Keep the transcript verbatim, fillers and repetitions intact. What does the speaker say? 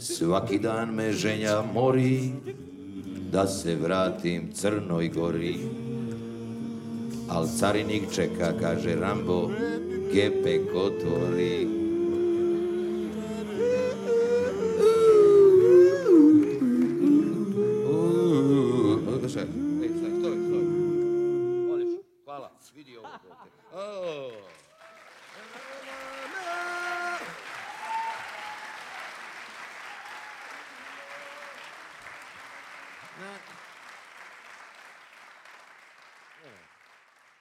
Svaki dan me ženja mori, da se vratim Crnoj Gori. Al carinik čeka, kaže Rambo, gepek otvori. Stoj, stoj. Hvala, vidi ovo.